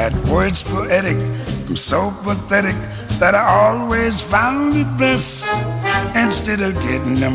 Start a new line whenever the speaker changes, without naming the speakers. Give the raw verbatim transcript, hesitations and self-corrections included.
had words poetic. I'm so pathetic that I always found it best, instead of getting them